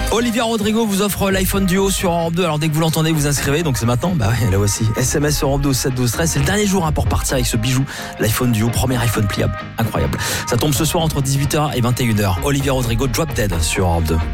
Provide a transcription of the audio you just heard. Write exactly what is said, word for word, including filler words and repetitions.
Olivia Rodrigo vous offre l'iPhone Duo sur Europe deux. Alors dès que vous l'entendez, vous inscrivez. Donc c'est maintenant. Bah ouais, là aussi. S M S Europe deux au sept douze treize. C'est le dernier jour hein, pour partir avec ce bijou. L'iPhone Duo, premier iPhone pliable. Incroyable. Ça tombe ce soir entre dix-huit heures et vingt et une heures. Olivia Rodrigo, Drop Dead sur Europe deux.